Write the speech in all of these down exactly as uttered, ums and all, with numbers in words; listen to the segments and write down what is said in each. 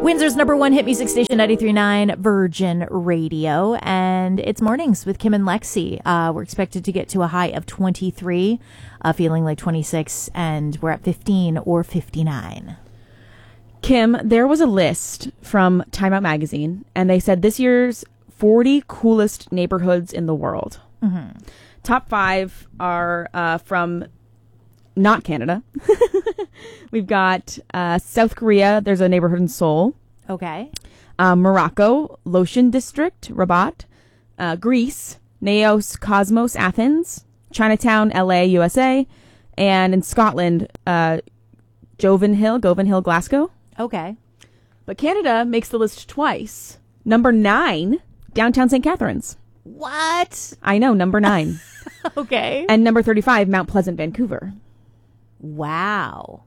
Windsor's number one hit music station, ninety-three point nine Virgin Radio. And it's mornings with Kim and Lexi. Uh, we're expected to get to a high of twenty-three, uh, feeling like twenty-six, and we're at fifteen or fifty-nine. Kim, there was a list from Time Out Magazine, and they said this year's forty coolest neighborhoods in the world. Mm-hmm. Top five are uh, from not Canada. We've got uh, South Korea. There's a neighborhood in Seoul. Okay. Uh, Morocco, Loshin District, Rabat. Uh, Greece, Naos Cosmos, Athens. Chinatown, L A, U S A. And in Scotland, uh, Jovan Hill, Govan Hill, Glasgow. Okay. But Canada makes the list twice. Number nine, downtown Saint Catharines. What? I know, number nine. Okay. And number thirty-five, Mount Pleasant, Vancouver. Wow.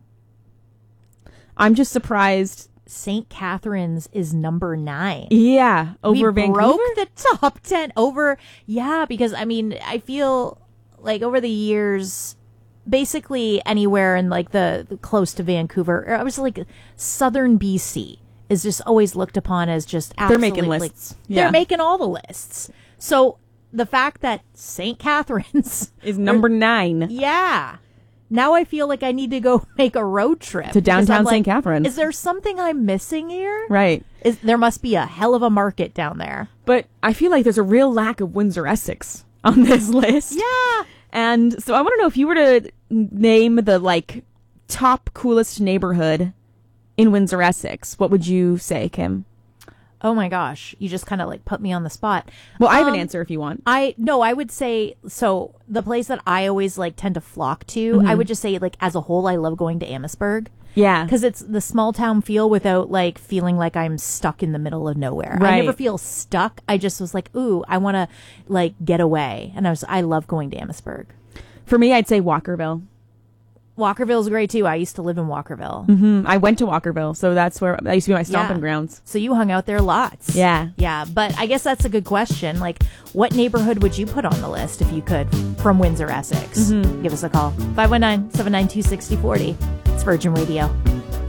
I'm just surprised. Saint Catharines is number nine. Yeah, over we Vancouver. Broke the top ten over. Yeah, because I mean, I feel like over the years, basically anywhere in like the, the close to Vancouver, or I was like southern B C is just always looked upon as just absolutely, they're making lists. Like, yeah. They're making all the lists. So the fact that Saint Catharines is number nine. Yeah. Now I feel like I need to go make a road trip to downtown like, Saint Catharines. Is there something I'm missing here? Right. Is there must be a hell of a market down there. But I feel like there's a real lack of Windsor Essex on this list. Yeah. And so I want to know if you were to name the like top coolest neighborhood in Windsor Essex, what would you say, Kim? Oh my gosh, you just kind of like put me on the spot. Well, I have um, an answer if you want. I no, I would say so. The place that I always like tend to flock to, Mm-hmm. I would just say like as a whole, I love going to Amherstburg. Yeah, because it's the small town feel without like feeling like I'm stuck in the middle of nowhere. Right. I never feel stuck. I just was like, ooh, I want to like get away, and I was I love going to Amherstburg. For me, I'd say Walkerville. Walkerville's great too. I used to live in Walkerville. Mm-hmm. I went to Walkerville, so that's where that used to be my stomping Yeah. grounds. So you hung out there lots. Yeah. Yeah, but I guess that's a good question. Like, what neighborhood would you put on the list if you could from Windsor, Essex? Mm-hmm. Give us a call. five one nine, seven nine two, six zero four zero. It's Virgin Radio.